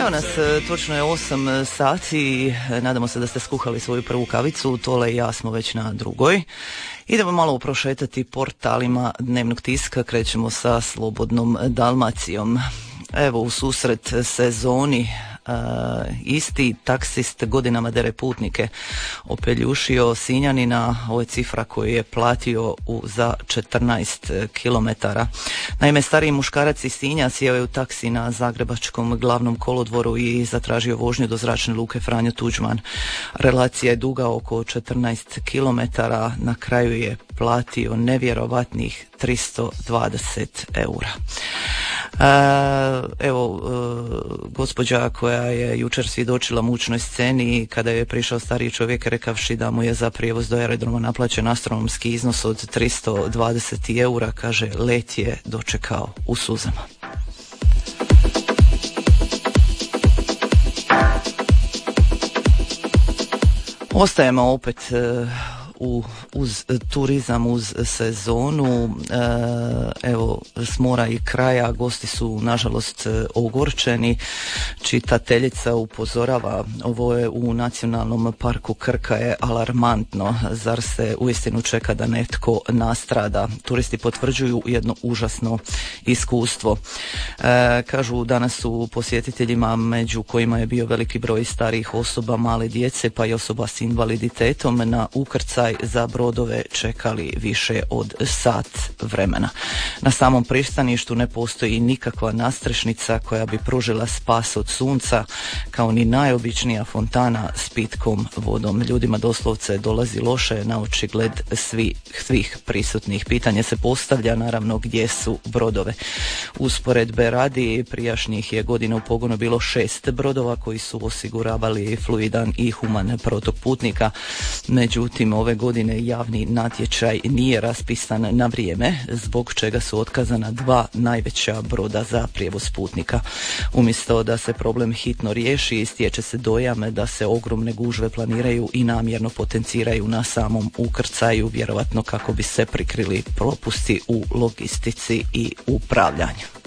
Evo nas, točno je 8 sati, nadamo se da ste skuhali svoju prvu kavicu, Tole i ja smo već na drugoj. Idemo malo prošetati portalima dnevnog tiska, krećemo sa Slobodnom Dalmacijom. Evo, u susret sezoni isti taksist godinama dere putnike, opeljušio Sinjanina, ovo je cifra koju je platio za 14 kilometara. Naime, stariji muškarac iz Sinja sjeo je u taksi na zagrebačkom glavnom kolodvoru i zatražio vožnju do zračne luke Franjo Tuđman. Relacija je duga oko 14 kilometara, na kraju je platio nevjerovatnih 320 eura. Evo, gospođa koja je jučer svjedočila mučnoj sceni kada je prišao stariji čovjek rekavši da mu je za prijevoz do aerodroma naplaćen astronomski iznos od 320 eura, kaže, let je dočekao u suzama. Ostajemo opet uz turizam, uz sezonu. Evo, s mora i kraja gosti su nažalost ogorčeni. Čitateljica upozorava, ovo je u Nacionalnom parku Krka, je alarmantno. Zar se uistinu čeka da netko nastrada? Turisti potvrđuju jedno užasno iskustvo. Kažu, danas su posjetiteljima, među kojima je bio veliki broj starijih osoba, male djece pa i osoba s invaliditetom, na ukrcaj za brodove čekali više od sat vremena. Na samom pristaništu ne postoji nikakva nastrešnica koja bi pružila spas od sunca, kao ni najobičnija fontana s pitkom vodom. Ljudima doslovce dolazi loše na očigled svih prisutnih. Pitanje se postavlja, naravno, gdje su brodove. Usporedbe radi, prijašnjih je godina u pogonu bilo 6 brodova koji su osiguravali fluidan i human protok putnika. Međutim, ove godine javni natječaj nije raspisan na vrijeme, zbog čega su otkazana 2 najveća broda za prijevoz putnika. Umjesto da se problem hitno riješi, stječe se dojam da se ogromne gužve planiraju i namjerno potenciraju na samom ukrcaju, vjerovatno kako bi se prikrili propusti u logistici i upravljanju.